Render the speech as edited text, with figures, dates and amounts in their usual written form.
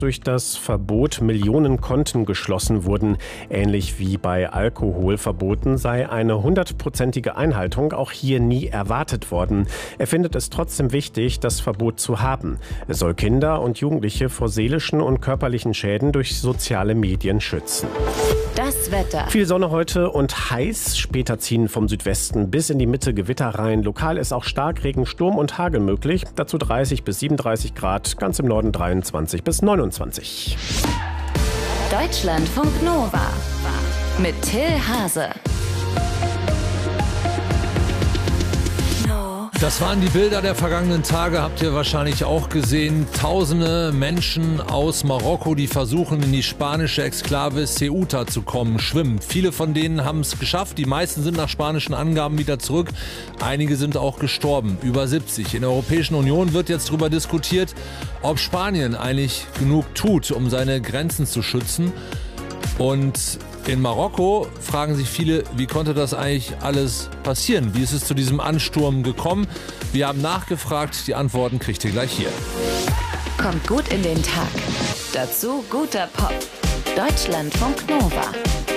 Durch das Verbot Millionen Konten geschlossen wurden. Ähnlich wie bei Alkoholverboten sei eine 100%ige Einhaltung auch hier nie erwartet worden. Er findet es trotzdem wichtig, das Verbot zu haben. Es soll Kinder und Jugendliche vor seelischen und körperlichen Schäden durch soziale Medien schützen. Das Wetter. Viel Sonne heute und heiß. Später ziehen vom Südwesten bis in die Mitte Gewitter rein. Lokal ist auch Starkregen, Sturm und Hagel möglich. Dazu 30 bis 37 Grad, ganz im Norden 23 bis 29. Deutschlandfunk Nova mit Till Hase. Das waren die Bilder der vergangenen Tage, habt ihr wahrscheinlich auch gesehen. Tausende Menschen aus Marokko, die versuchen, in die spanische Exklave Ceuta zu kommen, schwimmen. Viele von denen haben es geschafft, die meisten sind nach spanischen Angaben wieder zurück. Einige sind auch gestorben, über 70. In der Europäischen Union wird jetzt darüber diskutiert, ob Spanien eigentlich genug tut, um seine Grenzen zu schützen. Und in Marokko fragen sich viele, wie konnte das eigentlich alles passieren? Wie ist es zu diesem Ansturm gekommen? Wir haben nachgefragt, die Antworten kriegt ihr gleich hier. Kommt gut in den Tag. Dazu guter Pop. Deutschlandfunk Nova.